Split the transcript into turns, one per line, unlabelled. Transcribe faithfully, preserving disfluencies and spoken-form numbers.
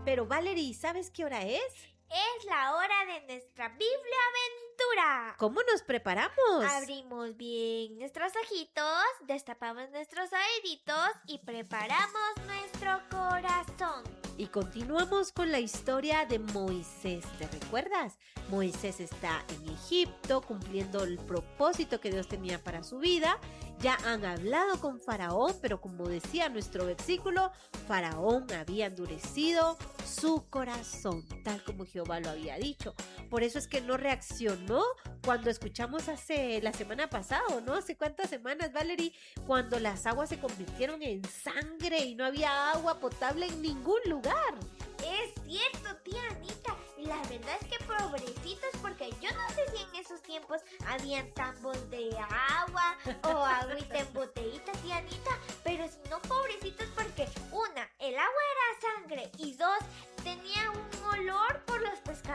Pero Valerie, ¿sabes qué hora es?
Es la hora de nuestra Biblia Aventura.
¿Cómo nos preparamos?
Abrimos bien nuestros ojitos, destapamos nuestros oíditos y preparamos nuestro corazón.
Y continuamos con la historia de Moisés. ¿Te recuerdas? Moisés está en Egipto cumpliendo el propósito que Dios tenía para su vida. Ya han hablado con Faraón, pero como decía nuestro versículo, Faraón había endurecido su corazón, tal como Jehová lo había dicho. Por eso es que no reaccionó cuando escuchamos hace la semana pasada, ¿no? ¿Hace cuántas semanas, Valerie? Cuando las aguas se convirtieron en sangre y no había agua potable en ningún lugar.
Es cierto, tía Anita. Y la verdad es que pobrecitos, porque yo no sé si en esos tiempos habían tambos de agua o agüita en botellita, tía Anita. Pero si no, pobrecitos, porque una, el